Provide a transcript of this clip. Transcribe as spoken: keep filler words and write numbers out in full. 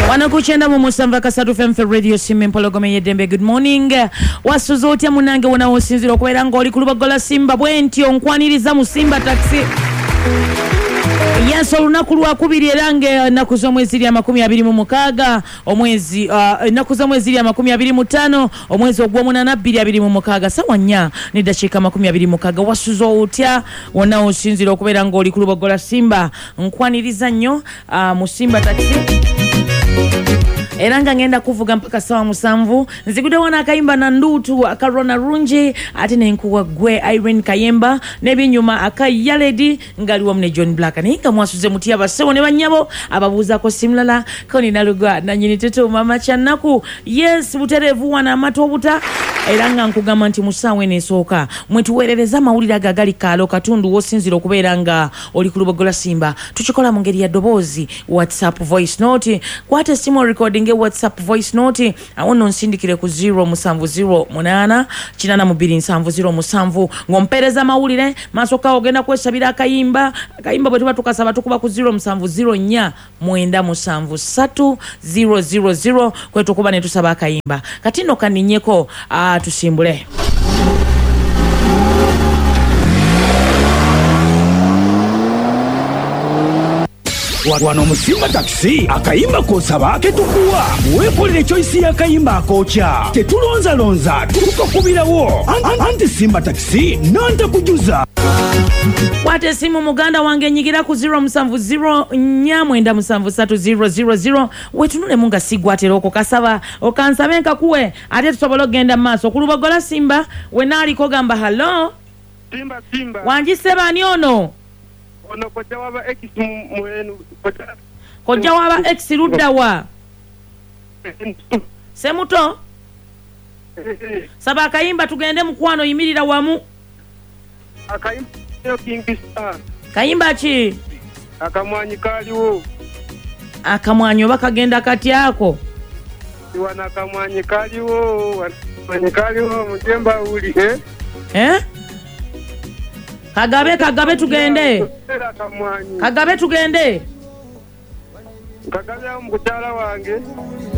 wanakuchenda mu musanva kasatu F M radio simu mpologome yedembe. Good morning wasuzotia munange wona osinzira okubeera ng'oli ku Lubagola Simba bwentyo nkwaniriza mu Simba taxi. Yes, olunaku lwakubiri era ng'ennaku z'omwezi lya makumi abiri mu mukaaga omwezi ennaku z'omwezi lya makumi abiri mu ttaano omwezi ogw'omunaana bbiri abiri mu mukaaga ssaawa nnya n'eddakiika makumi abiri mu mukaaga. Wasuza otya wonna osinzira okubeera ng'oli ku Lubagola Simba nkwaniriza nnyo mu Simba taxi. Era nga ngenda kuvuga mpaka sawa musanvu nzigude wana akayimba na ndutu akarona runji ate nenkuwa gwe Irene Kayemba n'ebinyuma akayaledi ngaliwa mne John Black ninga mwasuze muti abasewo ne banyabo ababuza ko simlala koni nalugwa na nyini teto mama chanaku. Yes buterevu wana amato obuta era nga nkugamba nti musawe nesooka mwetuwerereza mawulira agagali kalo katundu wosinzira okubeera nga oli ku Lubagola Simba tukikola mu ngeri ya dobozi WhatsApp voice note kwate simo recording WhatsApp voice note awono nsindikire ku zero musanvu zero munana kinana mubiri nsanvu zero musanvu ngompereza mawulire masoka ogenda kwesabira akayimba akayimba bwe tuba tukasaba tukuba ku zero musanvu zero nya mwenda musanvu satu zero zero zero kwetu kuba ne tusaba akayimba katino kaninyeko a tusimbule. Wano mu Simba taxi akayimba kosaba aketukuwa wekolere choice ya kayimba akocha tetulonza lonza tukakubirawo anti Simba taxi nanta kujuza Wate simu muganda wange nyigira ku zero musanvu zero nyamwenda musanvu satu zero zero zero wetunule munga sigwate roko kasaba okansabenka kuwe ate tusobola ogenda maaso ku Lubagola Simba wenali kogamba hello Simba Simba wanjiseba ani ono ono koja waba X mwenu koja koja waba X ruddawa semuto saba akayimba tugende mukwano yimirira wamu akayimba yo Kingstar kayimba ki akamwanyi kaliwo akamwanyi oba kagenda kati ako wana akamwanyi kaliwo wana kaliwo mutemba uli eh eh Kagabe kagabe tugende Kagabe tugende Kagabe mukutala wange